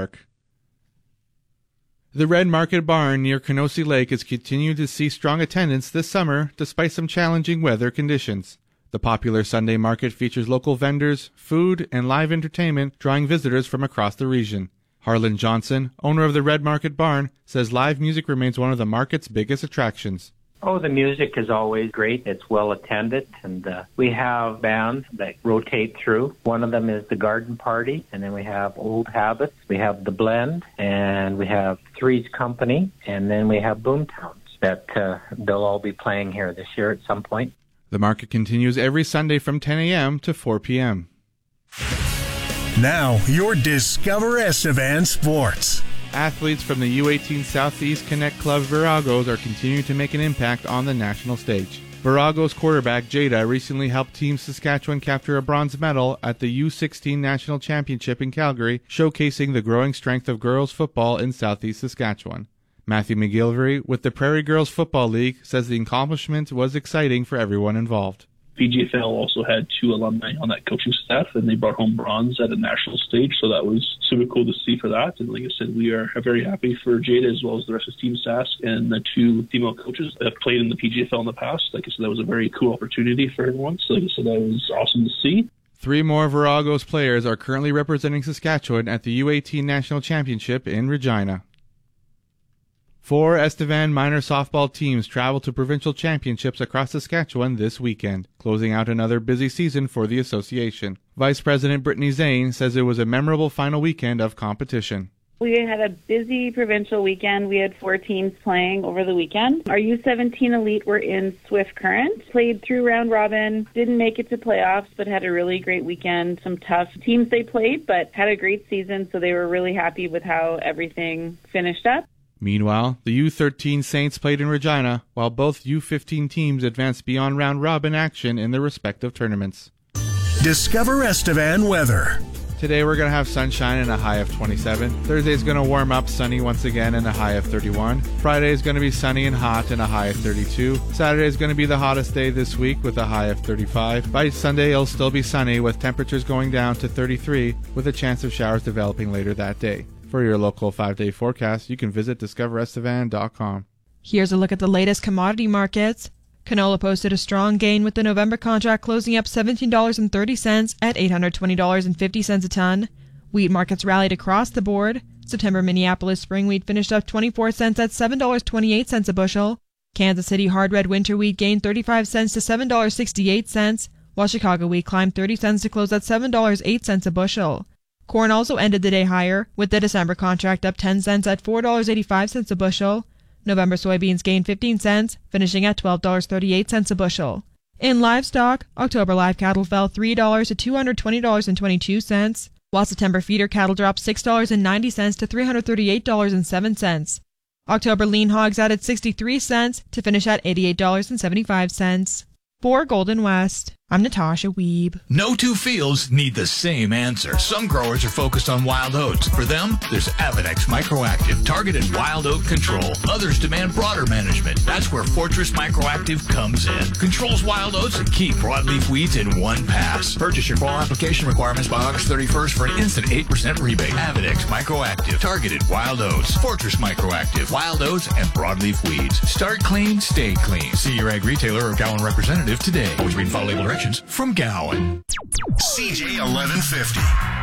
Park. The Red Market Barn near Knossi Lake is continuing to see strong attendance this summer despite some challenging weather conditions. The popular Sunday market features local vendors, food, and live entertainment, drawing visitors from across the region. Harlan Johnson, owner of the Red Market Barn, says live music remains one of the market's biggest attractions. Oh, the music is always great. It's well attended, and we have bands that rotate through. One of them is the Garden Party, and then we have Old Habits, we have The Blend, and we have Three's Company, and then we have Boomtowns that they'll all be playing here this year at some point. The market continues every Sunday from 10 a.m. to 4 p.m. Now, your Discover Estevan Sports. Athletes from the U18 Southeast Connect Club Viragos are continuing to make an impact on the national stage. Viragos quarterback Jada recently helped Team Saskatchewan capture a bronze medal at the U16 National Championship in Calgary, showcasing the growing strength of girls football in Southeast Saskatchewan. Matthew McGilvery with the Prairie Girls Football League says the accomplishment was exciting for everyone involved. PGFL also had 2 alumni on that coaching staff, and they brought home bronze at a national stage, so that was super cool to see for that. And like I said, we are very happy for Jada as well as the rest of Team Sask and the 2 female coaches that have played in the PGFL in the past. Like I said, that was a very cool opportunity for everyone, so like I said, that was awesome to see. 3 more Viragos players are currently representing Saskatchewan at the U18 National Championship in Regina. 4 Estevan minor softball teams travel to provincial championships across Saskatchewan this weekend, closing out another busy season for the association. Vice President Brittany Zane says it was a memorable final weekend of competition. We had a busy provincial weekend. We had 4 teams playing over the weekend. Our U17 Elite were in Swift Current, played through round robin, didn't make it to playoffs, but had a really great weekend. Some tough teams they played, but had a great season, so they were really happy with how everything finished up. Meanwhile, the U13 Saints played in Regina, while both U15 teams advanced beyond round-robin action in their respective tournaments. Discover Estevan weather. Today we're going to have sunshine and a high of 27. Thursday is going to warm up, sunny once again, and a high of 31. Friday is going to be sunny and hot and a high of 32. Saturday is going to be the hottest day this week with a high of 35. By Sunday, it'll still be sunny with temperatures going down to 33 with a chance of showers developing later that day. For your local 5-day forecast, you can visit discoverestevan.com. Here's a look at the latest commodity markets. Canola posted a strong gain with the November contract closing up $17.30 at $820.50 a ton. Wheat markets rallied across the board. September Minneapolis spring wheat finished up 24 cents at $7.28 a bushel. Kansas City hard red winter wheat gained 35 cents to $7.68, while Chicago wheat climbed 30 cents to close at $7.08 a bushel. Corn also ended the day higher, with the December contract up 10 cents at $4.85 a bushel. November soybeans gained 15 cents, finishing at $12.38 a bushel. In livestock, October live cattle fell $3 to $220.22, while September feeder cattle dropped $6.90 to $338.07. October lean hogs added 63 cents to finish at $88.75. For Golden West, I'm Natasha Wiebe. No 2 fields need the same answer. Some growers are focused on wild oats. For them, there's Avenex Microactive, targeted wild oat control. Others demand broader management. That's where Fortress Microactive comes in. Controls wild oats and key broadleaf weeds in one pass. Purchase your fall application requirements by August 31st for an instant 8% rebate. Avenex Microactive, targeted wild oats. Fortress Microactive, wild oats and broadleaf weeds. Start clean, stay clean. See your ag retailer or Gowan representative today. Always read and follow label directions from Gowan. CJ 1150.